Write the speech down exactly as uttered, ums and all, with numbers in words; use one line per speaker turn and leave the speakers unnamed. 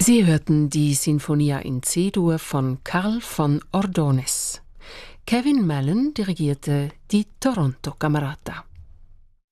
Sie hörten die Sinfonia in C-Dur von Carl von Ordones. Kevin Mallon dirigierte die Toronto Camerata.